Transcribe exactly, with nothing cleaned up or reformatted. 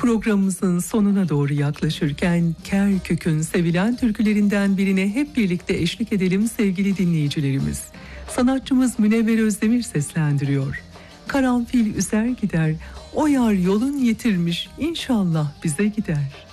Programımızın sonuna doğru yaklaşırken Kerkük'ün sevilen türkülerinden birine hep birlikte eşlik edelim sevgili dinleyicilerimiz. Sanatçımız Münevver Özdemir seslendiriyor. Karanfil üzer gider, o yar yolun yetirmiş, inşallah bize gider.